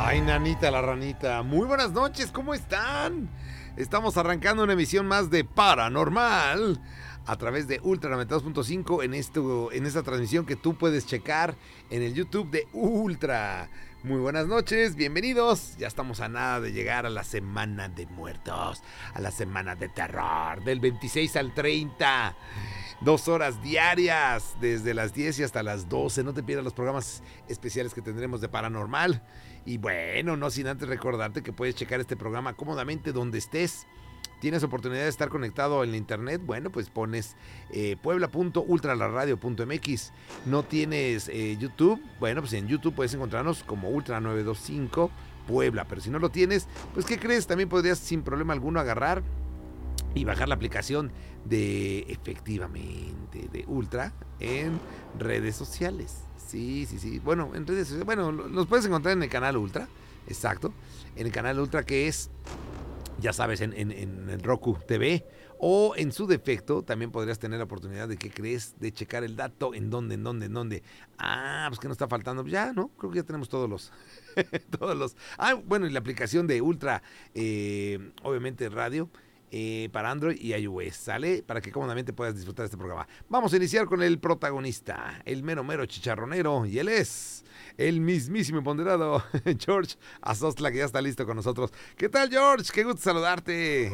Ay, nanita la ranita. Muy buenas noches, ¿cómo están? Estamos arrancando una emisión más de Paranormal a través de Ultra 92.5 en esta transmisión que tú puedes checar en el YouTube de Ultra. Muy buenas noches, bienvenidos. Ya estamos a nada de llegar a la Semana de Muertos, a la Semana de Terror, del 26 al 30. 2 horas diarias, desde las 10 y hasta las 12. No te pierdas los programas especiales que tendremos de Paranormal. Y bueno, no sin antes recordarte que puedes checar este programa cómodamente donde estés. ¿Tienes oportunidad de estar conectado en la internet? Bueno, pues pones puebla.ultralaradio.mx. ¿No tienes YouTube? Bueno, pues en YouTube puedes encontrarnos como Ultra 925 Puebla. Pero si no lo tienes, pues ¿qué crees? También podrías sin problema alguno agarrar y bajar la aplicación de efectivamente de Ultra en redes sociales. Sí. Bueno, en redes sociales. Bueno, los puedes encontrar en el canal Ultra. Exacto. En el canal Ultra que es, ya sabes, en el Roku TV. O en su defecto, también podrías tener la oportunidad de, ¿qué crees? De checar el dato en dónde. Ah, pues que nos está faltando. Ya, ¿no? Creo que ya tenemos todos los. Bueno, y la aplicación de Ultra, obviamente radio. Para Android y iOS, ¿sale? Para que cómodamente puedas disfrutar de este programa. Vamos a iniciar con el protagonista, el mero chicharronero, y él es el mismísimo ponderado George Azostla, que ya está listo con nosotros. ¿Qué tal, George? Qué gusto saludarte.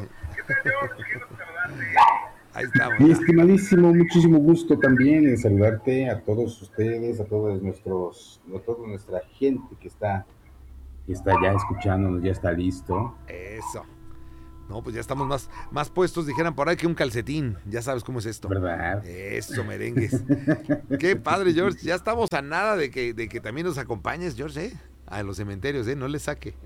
Ahí estamos. Mi estimadísimo, muchísimo gusto también en saludarte a todos ustedes, a toda nuestra gente que está ya escuchándonos, ya está listo. Eso. No, pues ya estamos más puestos, dijeran por ahí, que un calcetín. Ya sabes cómo es esto. ¿Verdad? Eso, merengues. Qué padre, George. Ya estamos a nada de que también nos acompañes, George, a los cementerios, no le saque.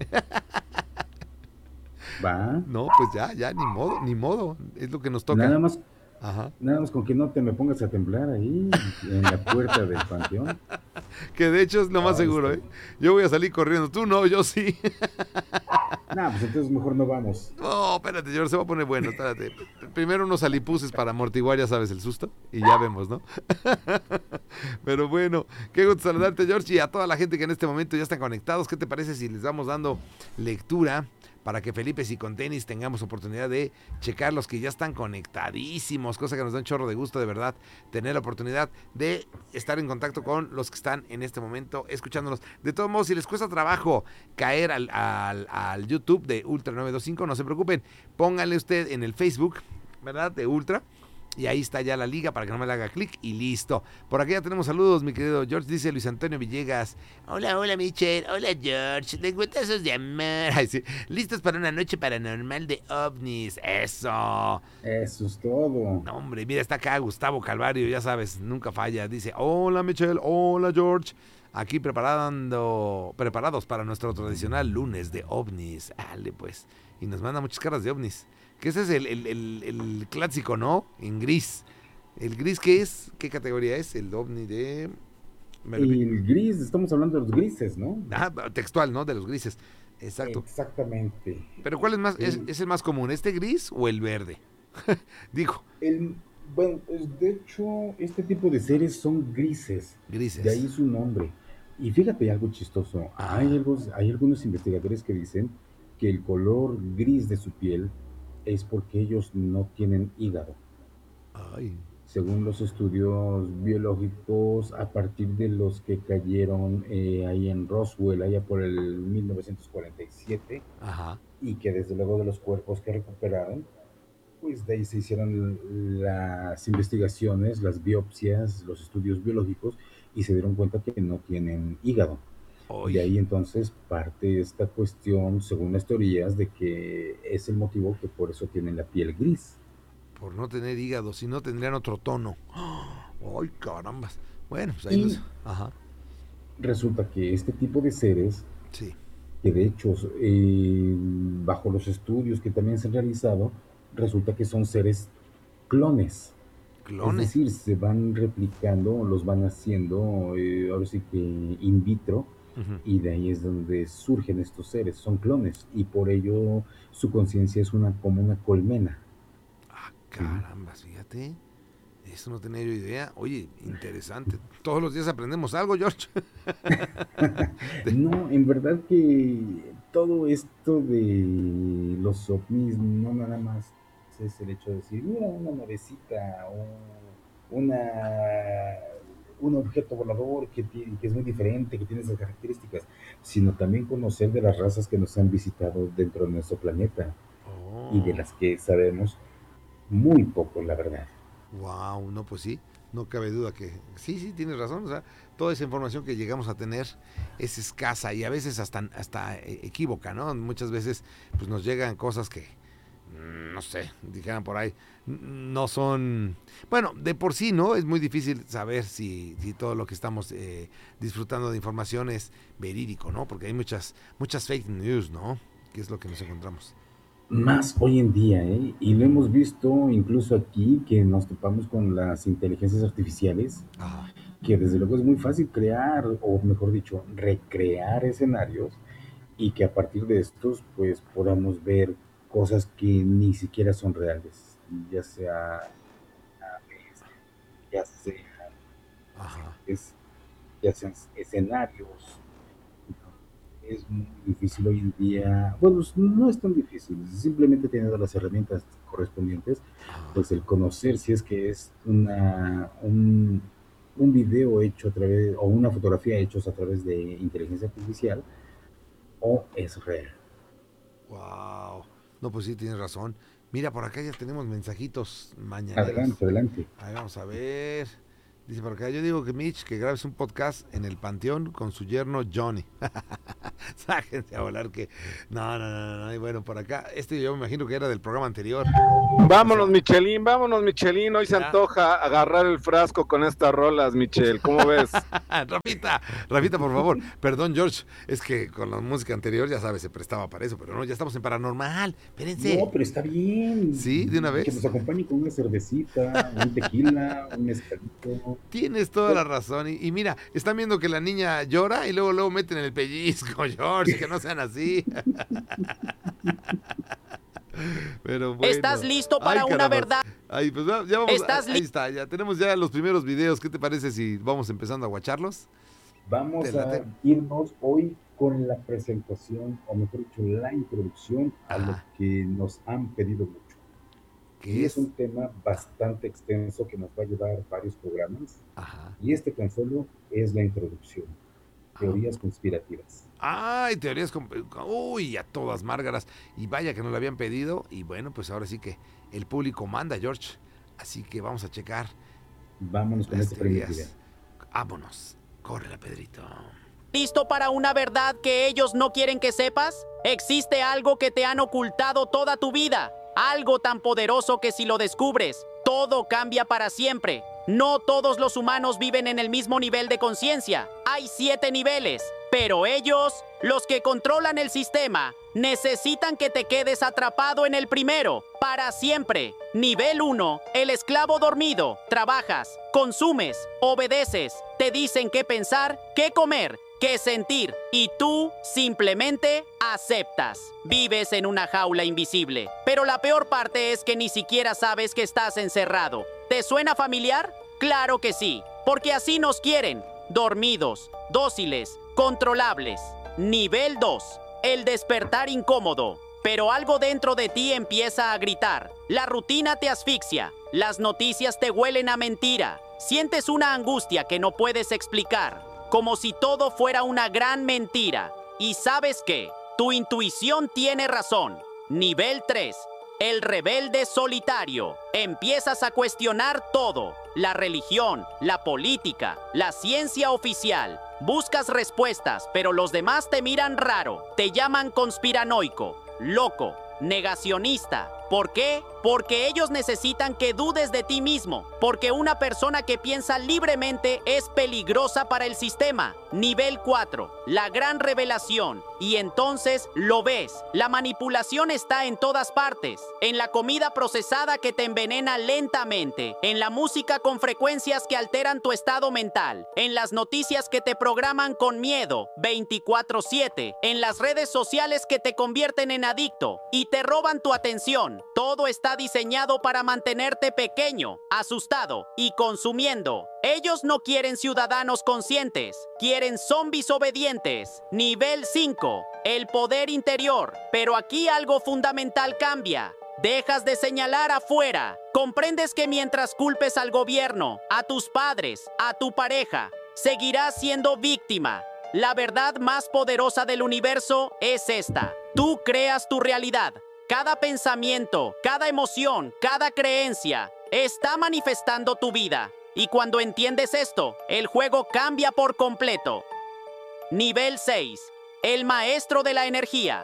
¿Va? No, pues ya, ni modo. Es lo que nos toca. Nada más Ajá. con que no te me pongas a temblar ahí en la puerta del panteón. Que de hecho es lo más seguro, Yo voy a salir corriendo. Tú no, yo sí. No, pues entonces mejor no vamos. No, espérate, George, se va a poner bueno, espérate. Primero unos alipuses para amortiguar, ya sabes, el susto. Y ya vemos, ¿no? Pero bueno, qué gusto saludarte, George, y a toda la gente que en este momento ya están conectados. ¿Qué te parece si les vamos dando lectura para que Felipe y con tenis tengamos oportunidad de checar los que ya están conectadísimos? Cosa que nos da un chorro de gusto, de verdad, tener la oportunidad de estar en contacto con los que están en este momento escuchándonos. De todos modos, si les cuesta trabajo caer al YouTube de Ultra 925, no se preocupen, pónganle usted en el Facebook, ¿verdad? De Ultra. Y ahí está ya la liga para que no me le haga clic y listo. Por aquí ya tenemos saludos, mi querido George. Dice Luis Antonio Villegas. Hola, Michelle. Hola, George. Lengüetazos de amor. Ay, sí. Listos para una noche paranormal de ovnis. Eso. Eso es todo. No, hombre, mira, está acá Gustavo Calvario, ya sabes, nunca falla. Dice, hola, Michelle. Hola, George. Aquí preparados para nuestro tradicional lunes de ovnis. Dale, pues. Y nos manda muchas caras de ovnis. Que ese es el clásico, ¿no? En gris. ¿El gris qué es? ¿Qué categoría es? El ovni de... El gris, estamos hablando de los grises, ¿no? Textual, ¿no? De los grises. Exacto. Exactamente. Pero ¿cuál es más? ¿Es el más común? ¿Este gris o el verde? Digo. Bueno, de hecho, este tipo de seres son grises. Grises. De ahí su nombre. Y fíjate algo chistoso. Hay algunos investigadores que dicen que el color gris de su piel es porque ellos no tienen hígado. Ay. Según los estudios biológicos, a partir de los que cayeron ahí en Roswell, allá por el 1947, Ajá. y que desde luego de los cuerpos que recuperaron, pues de ahí se hicieron las investigaciones, las biopsias, los estudios biológicos, y se dieron cuenta que no tienen hígado. Oy. De ahí entonces parte esta cuestión, según las teorías, de que es el motivo que por eso tienen la piel gris. Por no tener hígado, si no tendrían otro tono. ¡Ay, carambas! Bueno, pues ahí nos... Ajá. Resulta que este tipo de seres, sí, que de hecho, bajo los estudios que también se han realizado, resulta que son seres clones. ¿Clones? Es decir, se van replicando, los van haciendo, ahora sí que in vitro, y de ahí es donde surgen estos seres, son clones, y por ello su conciencia es como una colmena. Ah, carambas, fíjate. Eso no tenía yo idea. Oye, interesante. Todos los días aprendemos algo, George. No, en verdad que todo esto de los ovnis no nada más es el hecho de decir, mira, una navecita o un objeto volador que es muy diferente, que tiene esas características, sino también conocer de las razas que nos han visitado dentro de nuestro planeta y de Oh, las que sabemos muy poco, la verdad. wow, no, pues sí, no cabe duda que sí, tienes razón. O sea, toda esa información que llegamos a tener es escasa y a veces hasta equívoca, ¿no? Muchas veces pues nos llegan cosas que, no sé, dijeran por ahí, no son... Bueno, de por sí, ¿no? Es muy difícil saber si todo lo que estamos disfrutando de información es verídico, ¿no? Porque hay muchas fake news, ¿no? Que es lo que nos encontramos. Más hoy en día, ¿eh? Y lo hemos visto incluso aquí que nos topamos con las inteligencias artificiales, Ajá. que desde luego es muy fácil crear, o mejor dicho, recrear escenarios y que a partir de estos pues podamos ver cosas que ni siquiera son reales, ya sea aves, ya sean Ajá. presentes, ya sean escenarios. Es muy difícil hoy en día, bueno, no es tan difícil, simplemente teniendo las herramientas correspondientes, Ajá. pues el conocer si es que es un video hecho a través, o una fotografía hechos a través de inteligencia artificial, o es real. Wow. No, pues sí, tienes razón. Mira, por acá ya tenemos mensajitos mañaneros. Adelante, adelante. Ahí vamos a ver. Dice por acá, yo digo que Mitch, que grabes un podcast en el Panteón con su yerno Johnny. Sáquense a volar que... No. Y bueno, por acá, yo me imagino que era del programa anterior. Vámonos, Michelin. Hoy se Ya. antoja agarrar el frasco con estas rolas, Michel. ¿Cómo ves? Rafita, por favor. Perdón, George. Es que con la música anterior, ya sabes, se prestaba para eso. Pero no, ya estamos en paranormal. Espérense. No, pero está bien. ¿Sí? ¿De una Que nos vez? acompañe con una cervecita, un tequila, un mezcalito. Tienes toda la razón. Y mira, están viendo que la niña llora y luego meten el pellizco, George, que no sean así. Pero bueno. ¿Estás listo para Ay, una carambas. verdad? Ay, pues ya vamos. ¿Estás Ahí está, ya tenemos ya los primeros videos. ¿Qué te parece si vamos empezando a guacharlos? ¿Te Vamos a late? irnos hoy con la presentación, o mejor dicho, la introducción a lo Ajá. que nos han pedido mucho. ¿Qué Y es es? un tema bastante extenso que nos va a llevar varios programas. Ajá. Y este tan solo es la introducción. Ah, Teorías conspirativas. ay, teorías uy, a todas márgaras. Y vaya que nos lo habían pedido. Y bueno, pues ahora sí que el público manda, George. Así que vamos a checar Vámonos con las este primer video. teorías. Vámonos. Corre, Pedrito. ¿Listo para una verdad que ellos no quieren que sepas? Existe algo que te han ocultado toda tu vida. Algo tan poderoso que si lo descubres, todo cambia para siempre. No todos los humanos viven en el mismo nivel de conciencia. Hay 7 niveles. Pero ellos, los que controlan el sistema, necesitan que te quedes atrapado en el primero, para siempre. Nivel 1, el esclavo dormido. Trabajas, consumes, obedeces, te dicen qué pensar, qué comer, qué sentir, y tú simplemente aceptas. Vives en una jaula invisible. Pero la peor parte es que ni siquiera sabes que estás encerrado. ¿Te suena familiar? Claro que sí, porque así nos quieren. Dormidos, dóciles, controlables. Nivel 2. El despertar incómodo. Pero algo dentro de ti empieza a gritar. La rutina te asfixia. Las noticias te huelen a mentira. Sientes una angustia que no puedes explicar. Como si todo fuera una gran mentira. ¿Y sabes qué? Tu intuición tiene razón. Nivel 3. El rebelde solitario. Empiezas a cuestionar todo. La religión, la política, la ciencia oficial. Buscas respuestas, pero los demás te miran raro. Te llaman conspiranoico, loco, negacionista. ¿Por qué? Porque ellos necesitan que dudes de ti mismo. Porque una persona que piensa libremente es peligrosa para el sistema. Nivel 4. La gran revelación. Y entonces lo ves. La manipulación está en todas partes. En la comida procesada que te envenena lentamente. En la música con frecuencias que alteran tu estado mental. En las noticias que te programan con miedo 24/7. En las redes sociales que te convierten en adicto y te roban tu atención. Todo está está diseñado para mantenerte pequeño, asustado y consumiendo. Ellos no quieren ciudadanos conscientes, quieren zombies obedientes. Nivel 5, el poder interior. Pero aquí algo fundamental cambia. Dejas de señalar afuera. Comprendes que mientras culpes al gobierno, a tus padres, a tu pareja, seguirás siendo víctima. La verdad más poderosa del universo es esta. Tú creas tu realidad. Cada pensamiento, cada emoción, cada creencia está manifestando tu vida. Y cuando entiendes esto, el juego cambia por completo. Nivel 6. El maestro de la energía.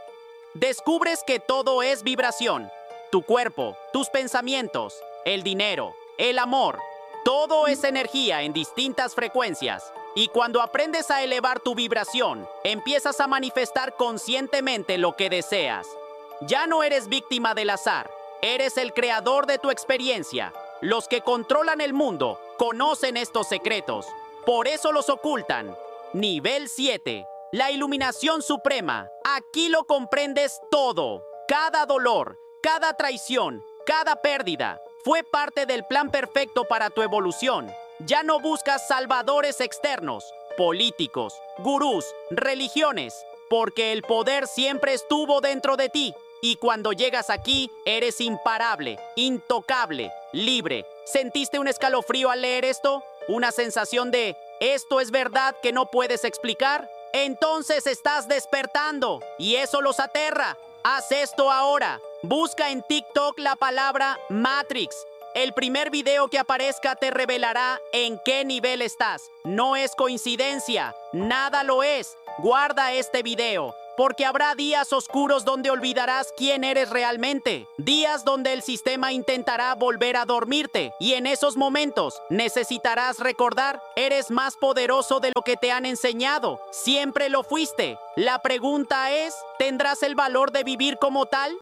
Descubres que todo es vibración. Tu cuerpo, tus pensamientos, el dinero, el amor. Todo es energía en distintas frecuencias. Y cuando aprendes a elevar tu vibración, empiezas a manifestar conscientemente lo que deseas. Ya no eres víctima del azar. Eres el creador de tu experiencia. Los que controlan el mundo conocen estos secretos. Por eso los ocultan. Nivel 7. La iluminación suprema. Aquí lo comprendes todo. Cada dolor, cada traición, cada pérdida fue parte del plan perfecto para tu evolución. Ya no buscas salvadores externos, políticos, gurús, religiones, porque el poder siempre estuvo dentro de ti. Y cuando llegas aquí, eres imparable, intocable, libre. ¿Sentiste un escalofrío al leer esto? ¿Una sensación de esto es verdad que no puedes explicar? Entonces estás despertando y eso los aterra. Haz esto ahora. Busca en TikTok la palabra Matrix. El primer video que aparezca te revelará en qué nivel estás. No es coincidencia, nada lo es. Guarda este video, porque habrá días oscuros donde olvidarás quién eres realmente. Días donde el sistema intentará volver a dormirte. Y en esos momentos necesitarás recordar, eres más poderoso de lo que te han enseñado. Siempre lo fuiste. La pregunta es, ¿tendrás el valor de vivir como tal?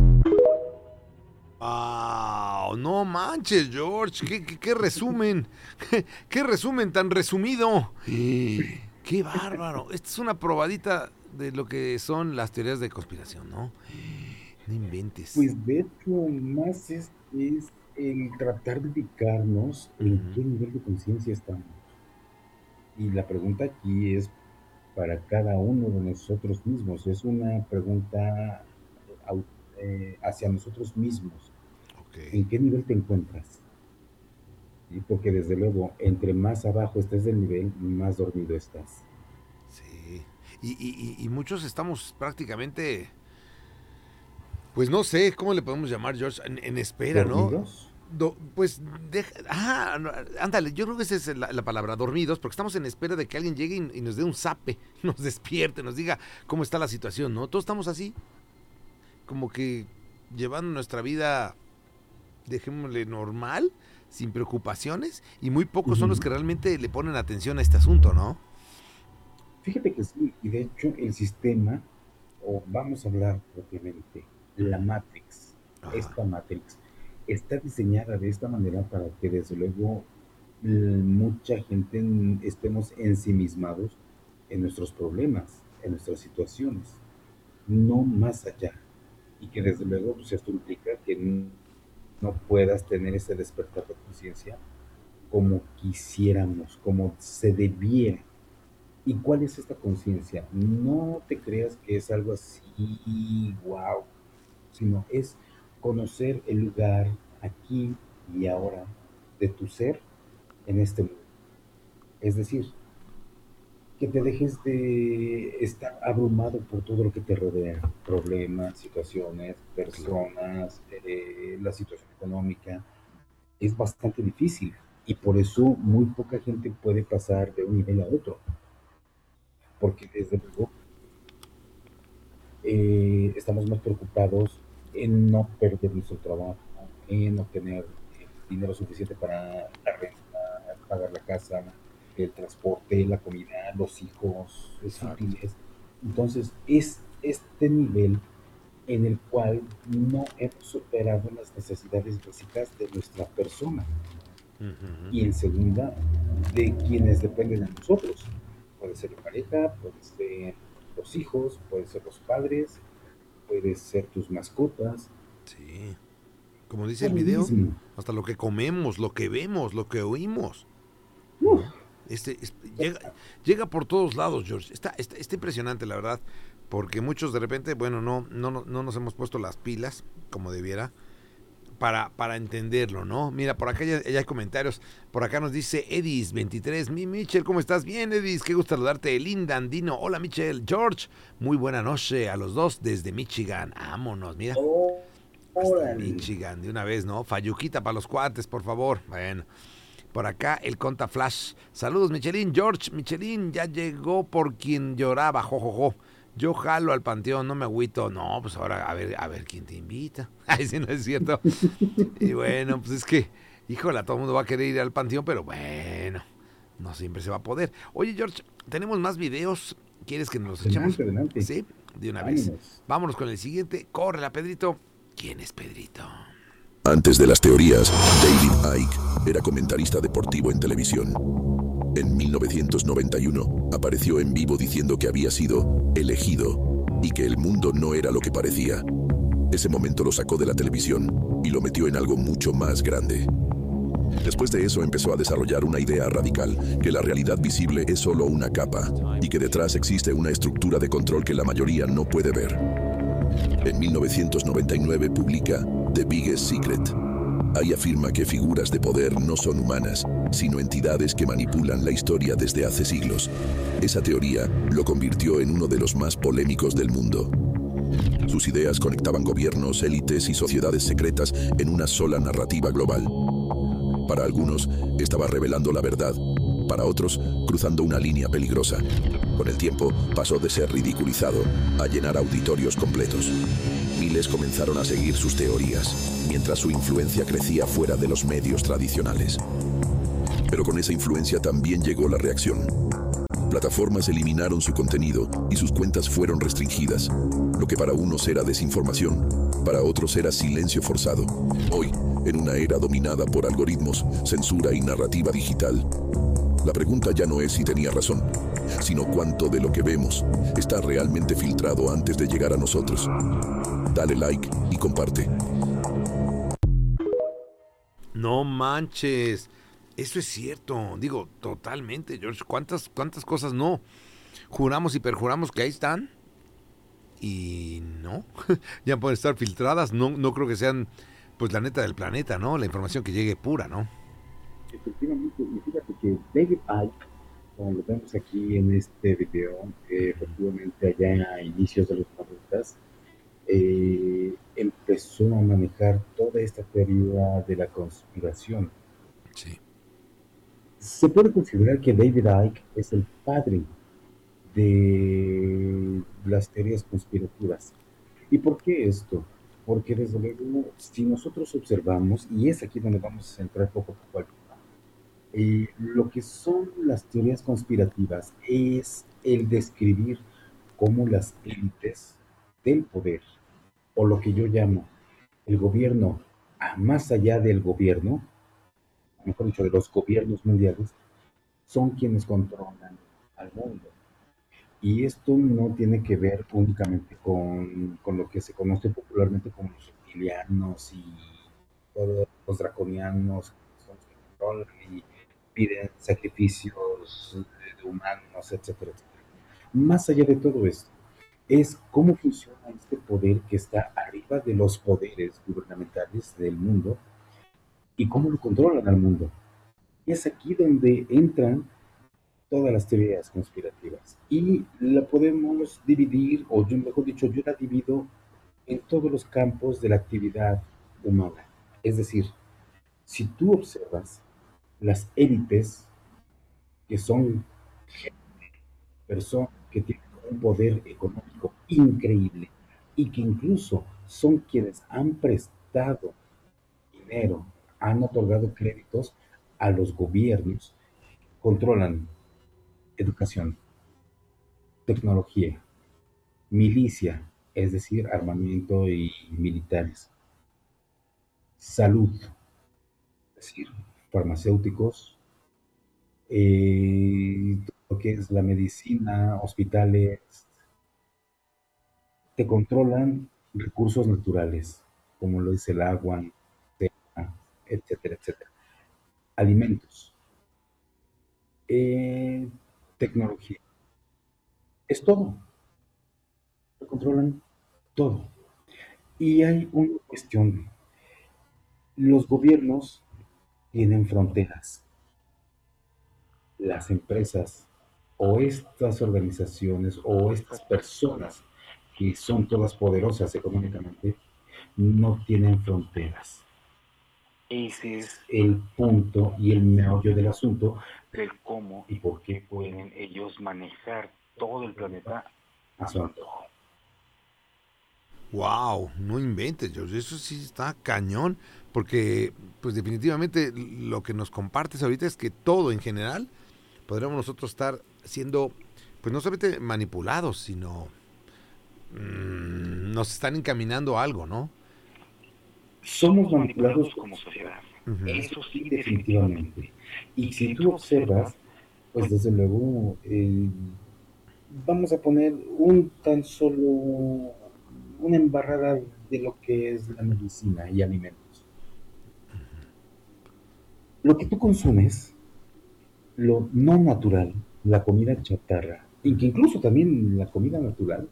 ¡Wow! No manches, George. ¡Qué resumen! ¿Qué resumen tan resumido? ¡Qué bárbaro! Esta es una probadita de lo que son las teorías de conspiración, ¿no? No inventes. Pues de hecho, más es el tratar de ubicarnos en qué nivel de conciencia estamos. Y la pregunta aquí es para cada uno de nosotros mismos. Es una pregunta hacia nosotros mismos. Okay. ¿En qué nivel te encuentras? ¿Sí? Porque desde luego, entre más abajo estés del nivel, más dormido estás. Sí. Y muchos estamos prácticamente, pues no sé, ¿cómo le podemos llamar, George? En espera, ¿Dormidos? ¿no? Pues, no, ándale, yo creo que esa es la palabra, dormidos, porque estamos en espera de que alguien llegue y nos dé un zape, nos despierte, nos diga cómo está la situación, ¿no? Todos estamos así, como que llevando nuestra vida, dejémosle normal, sin preocupaciones, y muy pocos son los que realmente le ponen atención a este asunto, ¿no? Fíjate que sí, y de hecho el sistema, o vamos a hablar propiamente, la Matrix, esta Matrix, está diseñada de esta manera para que desde luego mucha gente estemos ensimismados en nuestros problemas, en nuestras situaciones, no más allá. Y que desde luego pues, esto implica que no puedas tener ese despertar de conciencia como quisiéramos, como se debiera. ¿Y cuál es esta conciencia? No te creas que es algo así, wow, sino es conocer el lugar aquí y ahora de tu ser en este mundo. Es decir, que te dejes de estar abrumado por todo lo que te rodea, problemas, situaciones, personas, la situación económica. Es bastante difícil y por eso muy poca gente puede pasar de un nivel a otro. Porque desde luego estamos más preocupados en no perder nuestro trabajo, en obtener dinero suficiente para la renta, pagar la casa, el transporte, la comida, los hijos, es útiles. Entonces es este nivel en el cual no hemos superado las necesidades básicas de nuestra persona. Y en segunda, de quienes dependen de nosotros. Puede ser la pareja, puede ser los hijos, puede ser los padres, puede ser tus mascotas. Sí. como dice el Todo video, mismo. hasta lo que comemos, lo que vemos, lo que oímos. Uf, Llega por todos lados, George. Está impresionante, la verdad, porque muchos de repente, bueno, no nos hemos puesto las pilas como debiera para entenderlo, ¿no? Mira, por acá ya hay comentarios. Por acá nos dice Edis23. Michelle, ¿cómo estás? Bien, Edis, qué gusto saludarte. Linda Andino, hola, Michelle. George, muy buena noche a los dos desde Michigan. Vámonos, mira. Hasta órale. Michigan, de una vez, ¿no? Fayuquita para los cuates, por favor. Bueno. Por acá el Conta Flash. Saludos, Michelin. George, Michelin ya llegó por quien lloraba, jojojo. Yo jalo al panteón, no me agüito. No, pues ahora a ver quién te invita. Ay, sí, no es cierto. Y bueno, pues es que, híjole, todo el mundo va a querer ir al panteón, pero bueno, no siempre se va a poder. Oye, George, tenemos más videos. ¿Quieres que nos los echemos? Adelante. Sí, de una vez. Vámonos. Vámonos con el siguiente. Córrela, Pedrito. ¿Quién es Pedrito? Antes de las teorías, David Icke era comentarista deportivo en televisión. En 1991 apareció en vivo diciendo que había sido elegido y que el mundo no era lo que parecía. Ese momento lo sacó de la televisión y lo metió en algo mucho más grande. Después de eso empezó a desarrollar una idea radical, que la realidad visible es solo una capa y que detrás existe una estructura de control que la mayoría no puede ver. En 1999 publica The Biggest Secret. Ahí afirma que figuras de poder no son humanas, sino entidades que manipulan la historia desde hace siglos. Esa teoría lo convirtió en uno de los más polémicos del mundo. Sus ideas conectaban gobiernos, élites y sociedades secretas en una sola narrativa global. Para algunos, estaba revelando la verdad. Para otros, cruzando una línea peligrosa. Con el tiempo, pasó de ser ridiculizado a llenar auditorios completos. Miles comenzaron a seguir sus teorías, mientras su influencia crecía fuera de los medios tradicionales. Pero con esa influencia también llegó la reacción. Plataformas eliminaron su contenido y sus cuentas fueron restringidas. Lo que para unos era desinformación, para otros era silencio forzado. Hoy, en una era dominada por algoritmos, censura y narrativa digital, la pregunta ya no es si tenía razón, sino cuánto de lo que vemos está realmente filtrado antes de llegar a nosotros. Dale like y comparte. No manches. Eso es cierto. Digo, totalmente, George. ¿Cuántas cosas no juramos y perjuramos que ahí están? Y no. Ya pueden estar filtradas. No creo que sean, pues, la neta del planeta, ¿no? La información que llegue pura, ¿no? Efectivamente, y fíjate que David Icke, como lo vemos aquí en este video, efectivamente allá a inicios de los 90, empezó a manejar toda esta teoría de la conspiración. Sí. Se puede considerar que David Icke es el padre de las teorías conspirativas. ¿Y por qué esto? Porque desde luego, si nosotros observamos, y es aquí donde vamos a centrar poco a poco al tema, lo que son las teorías conspirativas es el describir cómo las élites del poder, o lo que yo llamo el gobierno, más allá del gobierno, mejor dicho, de los gobiernos mundiales, son quienes controlan al mundo. Y esto no tiene que ver únicamente con lo que se conoce popularmente como los reptilianos y todos los draconianos que son los que controlan y piden sacrificios de humanos, etcétera, etcétera. Más allá de todo esto, es cómo funciona este poder que está arriba de los poderes gubernamentales del mundo y cómo lo controlan al mundo. Y es aquí donde entran todas las teorías conspirativas. Y la podemos dividir, o yo, mejor dicho, yo la divido en todos los campos de la actividad humana. Es decir, si tú observas las élites, que son personas que tienen un poder económico increíble y que incluso son quienes han prestado dinero, han otorgado créditos a los gobiernos, controlan educación, tecnología, milicia, es decir, armamento y militares, salud, es decir, farmacéuticos, lo que es la medicina, hospitales, te controlan recursos naturales, como lo es el agua, etcétera, etcétera. Alimentos, tecnología, es todo. Lo controlan todo. Y hay una cuestión. Los gobiernos tienen fronteras. Las empresas o estas organizaciones o estas personas que son todas poderosas económicamente no tienen fronteras. Ese es el punto y el meollo del asunto del cómo y por qué pueden ellos manejar todo el planeta a su antojo. Wow, no inventes, George, eso sí está cañón, porque pues definitivamente lo que nos compartes ahorita es que todo en general podríamos nosotros estar siendo, pues no solamente manipulados, sino nos están encaminando a algo, ¿no? Somos manipulados como sociedad. Eso sí, definitivamente. Y si tú observas, pues desde luego, vamos a poner una embarrada de lo que es la medicina y alimentos. Lo que tú consumes, lo no natural, la comida chatarra, y que incluso también la comida natural,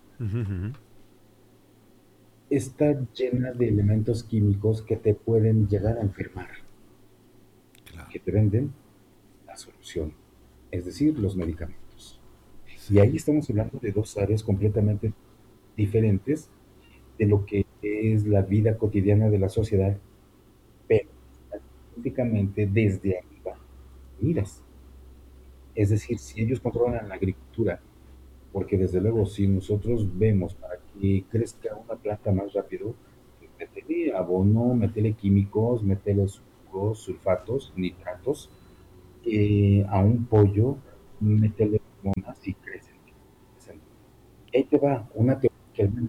está llena de elementos químicos que te pueden llegar a enfermar, claro, que te venden la solución, es decir, los medicamentos. Sí. Y ahí estamos hablando de dos áreas completamente diferentes de lo que es la vida cotidiana de la sociedad, pero específicamente desde arriba, miras. Es decir, si ellos controlan la agricultura, porque desde luego si nosotros vemos para que crezca una planta más rápido, pues métele abono, métele químicos, métele sulfatos, nitratos, a un pollo, métele hormonas y crecen. Ahí te va una teoría.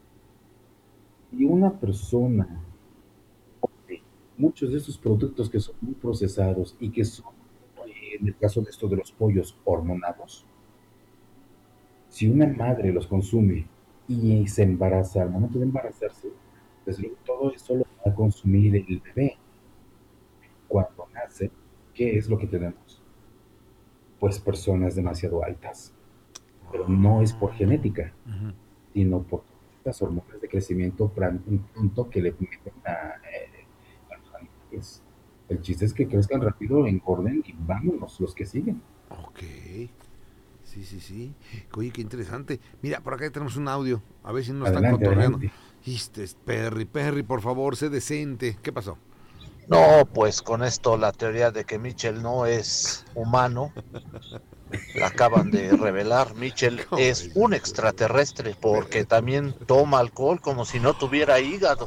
Y una persona, muchos de esos productos que son muy procesados y que son, en el caso de esto de los pollos, hormonados, si una madre los consume y se embaraza, al momento de embarazarse, pues todo eso lo va a consumir el bebé. Cuando nace, ¿qué es lo que tenemos? Pues personas demasiado altas. Pero no es por genética, sino por estas hormonas de crecimiento pronto que le meten a los animales. El chiste es que crezcan rápido, engorden y vámonos los que siguen. Ok. Sí. Oye, qué interesante. Mira, por acá tenemos un audio. A ver si nos están cotorreando. Perry, por favor, sé decente. ¿Qué pasó? No, pues con esto la teoría de que Mitchell no es humano la acaban de revelar. Mitchell es un extraterrestre porque también toma alcohol como si no tuviera hígado.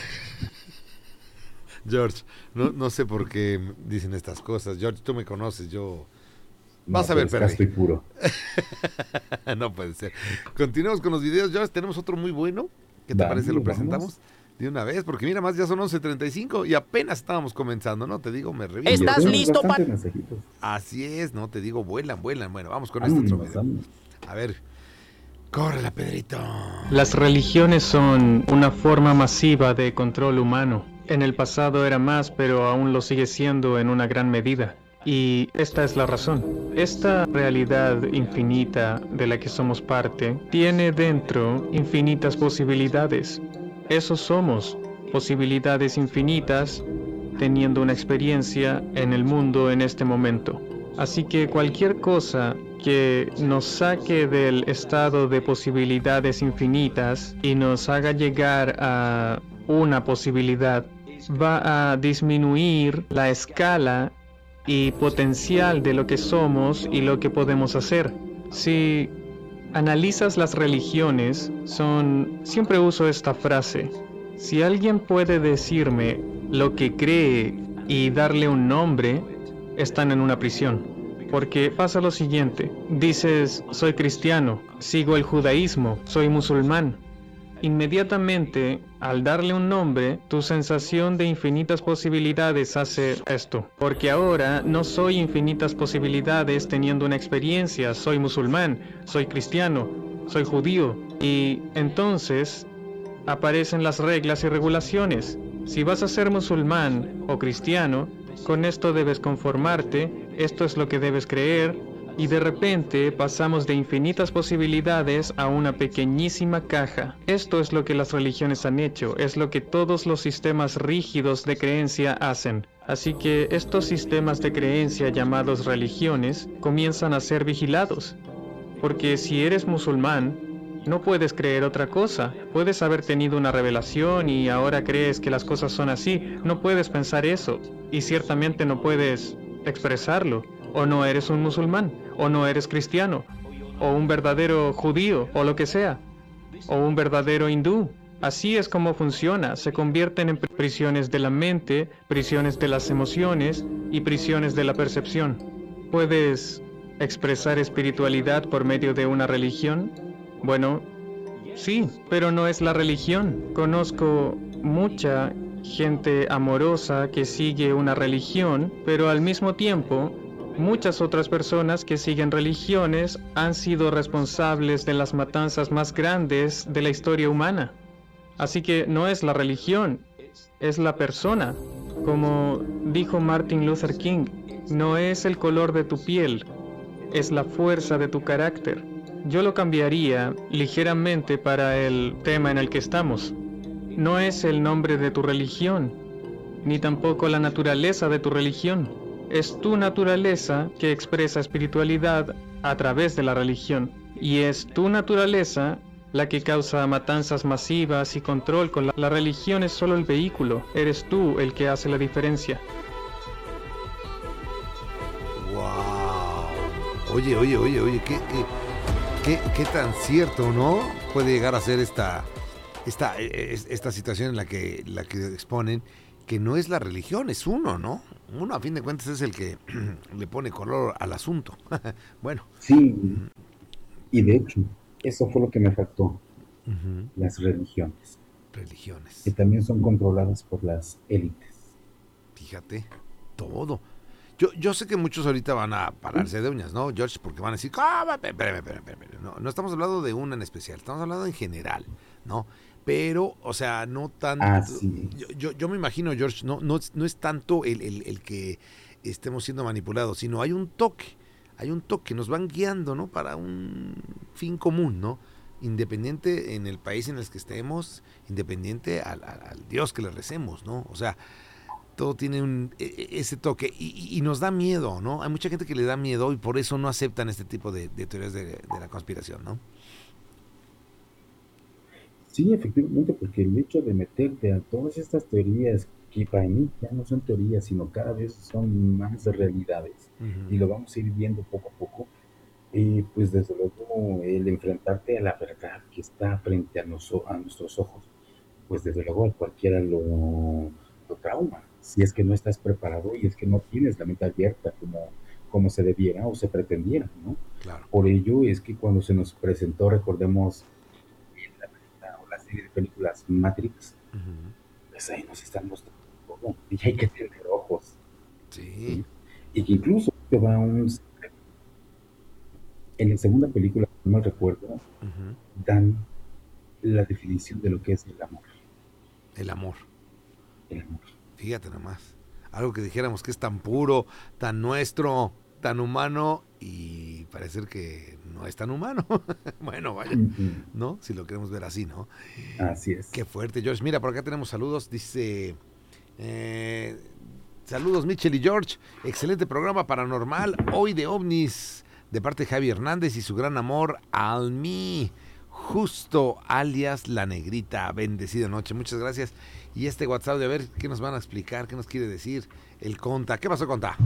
George, no sé por qué dicen estas cosas. George, tú me conoces, yo... Vas a ver, Perry. Estoy puro. No puede ser. Continuamos con los videos, George. Tenemos otro muy bueno. ¿Qué te parece? ¿Lo presentamos de una vez? Porque mira, más ya son 11:35 y apenas estábamos comenzando, ¿no? Te digo, me reviso. ¿Estás listo para...? Así es, ¿no? Te digo, vuelan. Bueno, vamos con este otro video. A ver, córrela, Pedrito. Las religiones son una forma masiva de control humano. En el pasado era más, pero aún lo sigue siendo en una gran medida. Y esta es la razón. Esta realidad infinita de la que somos parte tiene dentro infinitas posibilidades. Eso somos, posibilidades infinitas, teniendo una experiencia en el mundo en este momento. Así que cualquier cosa que nos saque del estado de posibilidades infinitas y nos haga llegar a una posibilidad va a disminuir la escala y potencial de lo que somos y lo que podemos hacer. Si analizas las religiones, siempre uso esta frase: si alguien puede decirme lo que cree y darle un nombre, están en una prisión. Porque pasa lo siguiente: dices, soy cristiano, sigo el judaísmo, soy musulmán. Inmediatamente, al darle un nombre, tu sensación de infinitas posibilidades hace esto. Porque ahora no soy infinitas posibilidades teniendo una experiencia, soy musulmán, soy cristiano, soy judío. Y entonces aparecen las reglas y regulaciones. Si vas a ser musulmán o cristiano, con esto debes conformarte, esto es lo que debes creer, y de repente pasamos de infinitas posibilidades a una pequeñísima caja. Esto es lo que las religiones han hecho, es lo que todos los sistemas rígidos de creencia hacen. Así que estos sistemas de creencia llamados religiones comienzan a ser vigilados. Porque si eres musulmán, no puedes creer otra cosa. Puedes haber tenido una revelación y ahora crees que las cosas son así. No puedes pensar eso. Y ciertamente no puedes expresarlo. O no eres un musulmán, o no eres cristiano, o un verdadero judío, o lo que sea, o un verdadero hindú. Así es como funciona. Se convierten en prisiones de la mente, prisiones de las emociones y prisiones de la percepción. ¿Puedes expresar espiritualidad por medio de una religión? Bueno, sí, pero no es la religión. Conozco mucha gente amorosa que sigue una religión, pero al mismo tiempo, muchas otras personas que siguen religiones han sido responsables de las matanzas más grandes de la historia humana. Así que no es la religión, es la persona. Como dijo Martin Luther King, no es el color de tu piel, es la fuerza de tu carácter. Yo lo cambiaría ligeramente para el tema en el que estamos. No es el nombre de tu religión, ni tampoco la naturaleza de tu religión. Es tu naturaleza que expresa espiritualidad a través de la religión. Y es tu naturaleza la que causa matanzas masivas y control con la religión es solo el vehículo. Eres tú el que hace la diferencia. ¡Wow! Oye, qué tan cierto, ¿no? Puede llegar a ser esta situación en la que exponen, que no es la religión, es uno, ¿no? Uno, a fin de cuentas, es el que le pone color al asunto. Bueno. Sí, y de hecho, eso fue lo que me faltó. Las religiones. Que también son controladas por las élites. Fíjate, todo. Yo sé que muchos ahorita van a pararse de uñas, ¿no, George? Porque van a decir, espérame. No estamos hablando de una en especial, estamos hablando en general, ¿no? Pero, o sea, no tanto. Sí. Yo me imagino, George, no es tanto el que estemos siendo manipulados, sino hay un toque, nos van guiando, ¿no? Para un fin común, ¿no? Independiente en el país en el que estemos, independiente al Dios que le recemos, ¿no? O sea, todo tiene ese toque y nos da miedo, ¿no? Hay mucha gente que le da miedo y por eso no aceptan este tipo de teorías de la conspiración, ¿no? Sí, efectivamente, porque el hecho de meterte a todas estas teorías, que para mí ya no son teorías, sino cada vez son más realidades, y lo vamos a ir viendo poco a poco, pues desde luego el enfrentarte a la verdad que está frente a nuestros ojos, pues desde luego a cualquiera lo trauma, si es que no estás preparado y es que no tienes la mente abierta como se debiera o se pretendiera, ¿no? Claro. Por ello es que cuando se nos presentó, recordemos, la serie de películas Matrix, pues ahí nos están mostrando todo, y hay que tener ojos. Sí. Y que incluso te va en la segunda película, no mal recuerdo, dan la definición de lo que es el amor. El amor. El amor. Fíjate nomás. Algo que dijéramos que es tan puro, tan nuestro, tan humano, y parece que no es tan humano. Bueno, vaya, ¿no? Si lo queremos ver así, ¿no? Así es. Qué fuerte, George. Mira, por acá tenemos saludos. Dice... saludos, Michelle y George. Excelente programa paranormal. Hoy de ovnis, de parte de Javi Hernández y su gran amor, Almí. Justo, alias La Negrita. Bendecida noche. Muchas gracias. Y este WhatsApp, de ver qué nos van a explicar, qué nos quiere decir el Conta. ¿Qué pasó, Conta?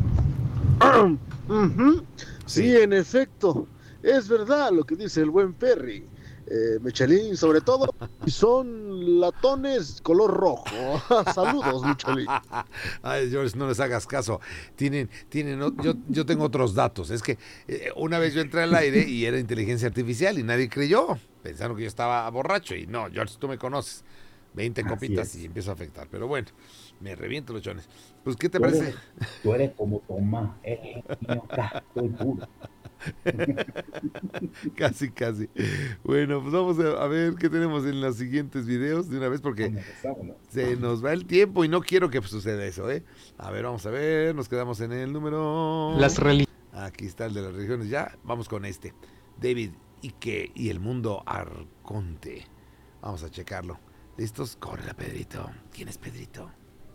Sí, en efecto, es verdad lo que dice el buen Perry. Michelin, sobre todo, son latones color rojo. Saludos, Michelin. Ay, George, no les hagas caso. Yo tengo otros datos. Es que una vez yo entré al aire y era inteligencia artificial y nadie creyó. Pensaron que yo estaba borracho y no, George, tú me conoces. 20 copitas y empiezo a afectar. Pero bueno, me reviento los chones. Pues, ¿qué te parece? Tú eres como Tomás, estoy puro. Casi, casi. Bueno, pues vamos a ver qué tenemos en los siguientes videos de una vez porque Vámonos. se nos va el tiempo y no quiero que suceda eso, ¿eh? A ver, vamos a ver, nos quedamos en el número... Las religiones. Aquí está el de las religiones, ya, vamos con este. David Icke y el mundo arconte. Vamos a checarlo. ¿Listos? Corre, Pedrito. ¿Quién es Pedrito?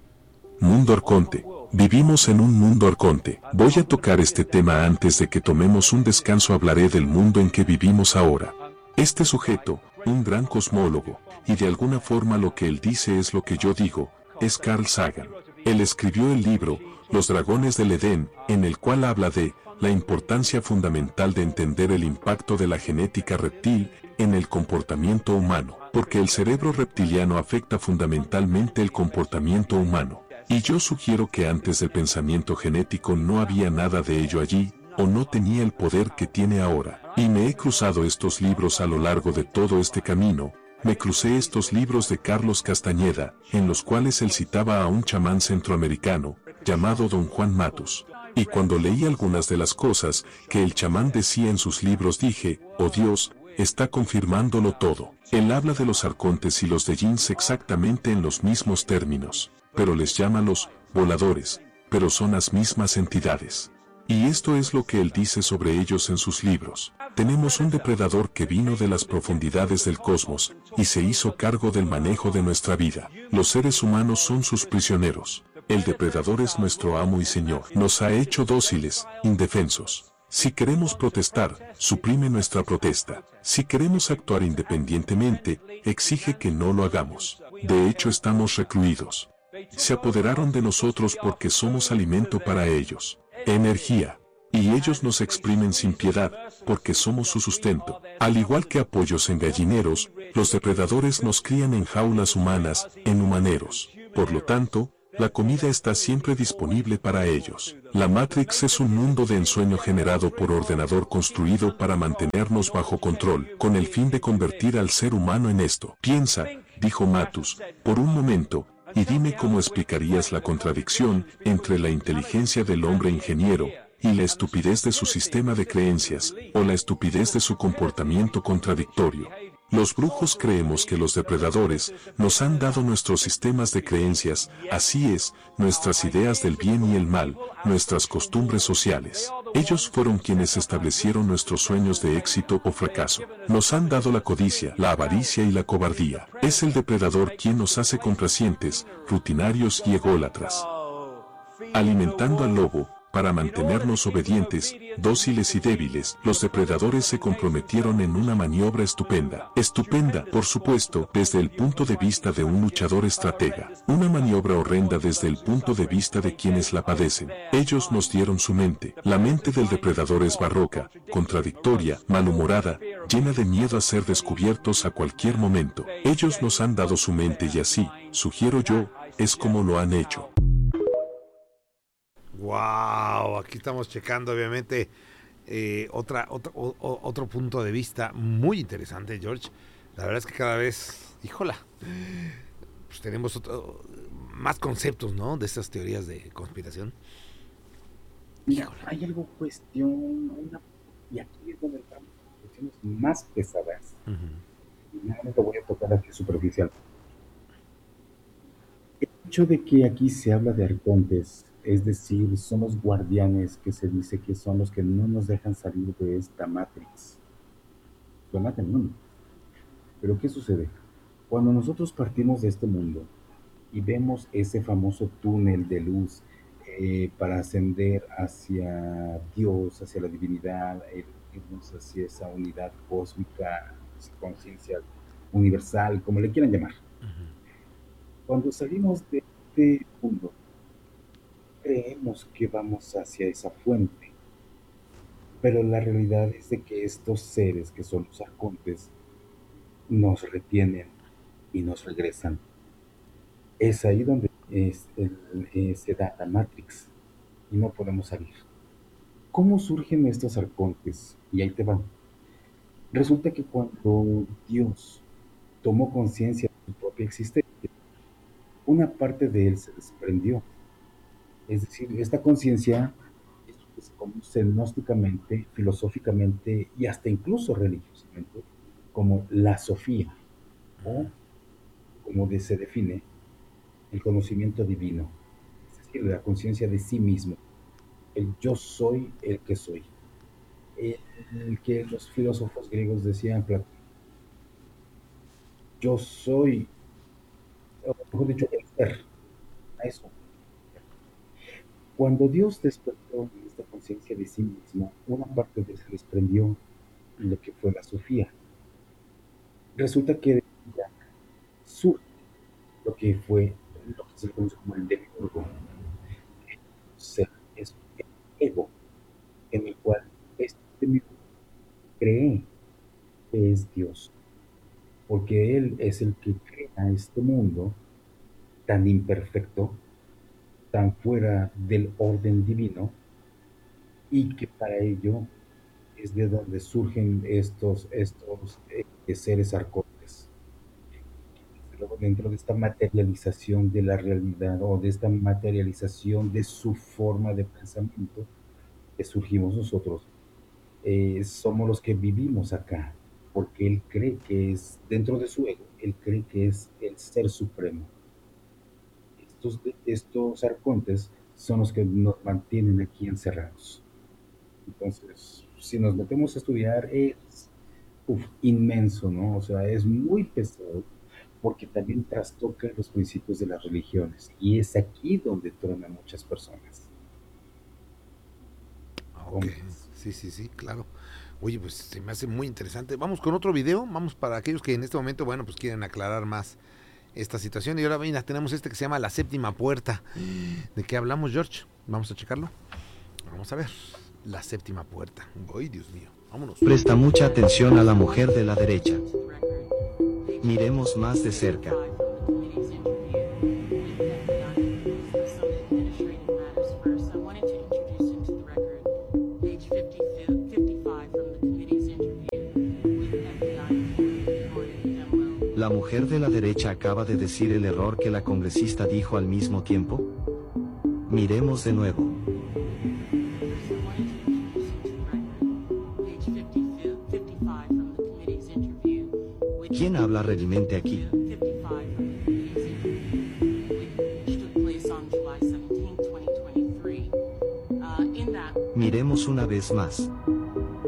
Mundo Arconte. Vivimos en un mundo arconte. Voy a tocar este tema antes de que tomemos un descanso. Hablaré del mundo en que vivimos ahora. Este sujeto, un gran cosmólogo, y de alguna forma lo que él dice es lo que yo digo, es Carl Sagan. Él escribió el libro, Los Dragones del Edén, en el cual habla de la importancia fundamental de entender el impacto de la genética reptil en el comportamiento humano, porque el cerebro reptiliano afecta fundamentalmente el comportamiento humano. Y yo sugiero que antes del pensamiento genético no había nada de ello allí, o no tenía el poder que tiene ahora. Y me he cruzado estos libros a lo largo de todo este camino. Me crucé estos libros de Carlos Castañeda, en los cuales él citaba a un chamán centroamericano, llamado Don Juan Matus. Y cuando leí algunas de las cosas que el chamán decía en sus libros dije, oh Dios, está confirmándolo todo. Él habla de los arcontes y los de Jinns exactamente en los mismos términos, pero les llama los voladores, pero son las mismas entidades. Y esto es lo que él dice sobre ellos en sus libros. Tenemos un depredador que vino de las profundidades del cosmos, y se hizo cargo del manejo de nuestra vida. Los seres humanos son sus prisioneros. El depredador es nuestro amo y señor. Nos ha hecho dóciles, indefensos. Si queremos protestar, suprime nuestra protesta. Si queremos actuar independientemente, exige que no lo hagamos. De hecho, estamos recluidos. Se apoderaron de nosotros porque somos alimento para ellos. Energía. Y ellos nos exprimen sin piedad, porque somos su sustento. Al igual que apoyos en gallineros, los depredadores nos crían en jaulas humanas, en humaneros. Por lo tanto, la comida está siempre disponible para ellos. La Matrix es un mundo de ensueño generado por ordenador construido para mantenernos bajo control, con el fin de convertir al ser humano en esto. Piensa, dijo Matus, por un momento, y dime cómo explicarías la contradicción entre la inteligencia del hombre ingeniero y la estupidez de su sistema de creencias, o la estupidez de su comportamiento contradictorio. Los brujos creemos que los depredadores nos han dado nuestros sistemas de creencias, así es, nuestras ideas del bien y el mal, nuestras costumbres sociales. Ellos fueron quienes establecieron nuestros sueños de éxito o fracaso. Nos han dado la codicia, la avaricia y la cobardía. Es el depredador quien nos hace complacientes, rutinarios y ególatras. Alimentando al lobo, para mantenernos obedientes, dóciles y débiles, los depredadores se comprometieron en una maniobra estupenda. Estupenda, por supuesto, desde el punto de vista de un luchador estratega. Una maniobra horrenda desde el punto de vista de quienes la padecen. Ellos nos dieron su mente. La mente del depredador es barroca, contradictoria, malhumorada, llena de miedo a ser descubiertos a cualquier momento. Ellos nos han dado su mente y así, sugiero yo, es como lo han hecho. Wow, aquí estamos checando obviamente otro punto de vista muy interesante, George. La verdad es que cada vez, híjola, pues tenemos más conceptos, ¿no? De estas teorías de conspiración. Mira, hay algo y aquí es donde estamos cuestiones más pesadas. Y nada más lo voy a tocar aquí superficial. El hecho de que aquí se habla de arcontes, es decir, son los guardianes que se dice que son los que no nos dejan salir de esta Matrix. Suena cañón. Pero ¿qué sucede? Cuando nosotros partimos de este mundo y vemos ese famoso túnel de luz para ascender hacia Dios, hacia la divinidad, irnos hacia esa unidad cósmica, esa conciencia universal, como le quieran llamar. Cuando salimos de este mundo, creemos que vamos hacia esa fuente, pero la realidad es de que estos seres que son los arcontes nos retienen y nos regresan. Es ahí donde se da la Matrix y no podemos salir. ¿Cómo surgen estos arcontes? Y ahí te van. Resulta que cuando Dios tomó conciencia de su propia existencia, una parte de él se desprendió. Es decir, esta conciencia que se conoce gnósticamente, filosóficamente y hasta incluso religiosamente como la Sofía, o como se define, el conocimiento divino, es decir, la conciencia de sí mismo, el yo soy el que soy, el que los filósofos griegos decían, Platón, yo soy, o mejor dicho, el ser, a eso. Cuando Dios despertó en esta conciencia de sí mismo, una parte de él se desprendió lo que fue la Sofía. Resulta que de ella surge lo que fue, lo que se conoce como el demiurgo. Ser es el ego, en el cual este demiurgo cree que es Dios, porque él es el que crea este mundo tan imperfecto, tan fuera del orden divino, y que para ello es de donde surgen estos seres arcontes. Luego, dentro de esta materialización de la realidad o de esta materialización de su forma de pensamiento, que surgimos nosotros, somos los que vivimos acá, porque él cree que es, dentro de su ego, él cree que es el ser supremo. Estos arcontes son los que nos mantienen aquí encerrados. Entonces, si nos metemos a estudiar, es inmenso, ¿no? O sea, es muy pesado, porque también trastoca los principios de las religiones, y es aquí donde truenan muchas personas. Ok, sí, claro. Oye, pues se me hace muy interesante. Vamos con otro video, vamos para aquellos que en este momento, bueno, pues quieren aclarar más esta situación. Y ahora, mira, tenemos este que se llama La Séptima Puerta. ¿De qué hablamos, George? Vamos a checarlo. Vamos a ver. La Séptima Puerta. Ay, Dios mío. Vámonos. Presta mucha atención a la mujer de la derecha. Miremos más de cerca. ¿La mujer de la derecha acaba de decir el error que la congresista dijo al mismo tiempo? Miremos de nuevo. ¿Quién habla realmente aquí? Miremos una vez más.